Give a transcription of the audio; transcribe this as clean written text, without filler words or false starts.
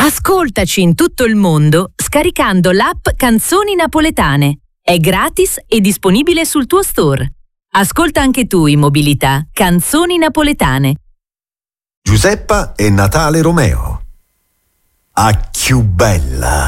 Ascoltaci in tutto il mondo scaricando l'app Canzoni Napoletane. È gratis e disponibile sul tuo store. Ascolta anche tu in mobilità Canzoni Napoletane. Giuseppa e Natale Romeo. A più bella.